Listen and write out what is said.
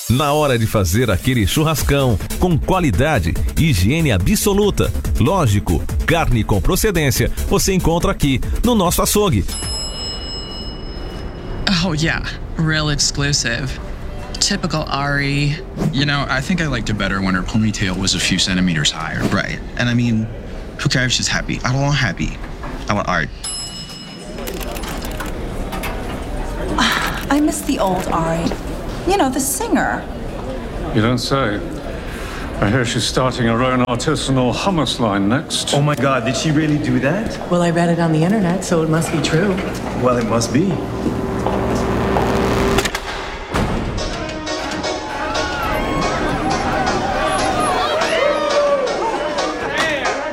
Na hora de fazer aquele churrascão, com qualidade e higiene absoluta, lógico, carne com procedência, você encontra aqui, no nosso açougue. Oh yeah, real exclusive. Typical Ari. You know, I think I liked it better when her ponytail was a few centimeters higher. Right. And I mean, who cares if she's happy? I don't want happy. I want art. I miss the old Ari. You know, the singer. You don't say. I hear she's starting her own artisanal hummus line next. Oh my God, did she really do that? Well, I read it on the internet, so it must be true. Well, it must be.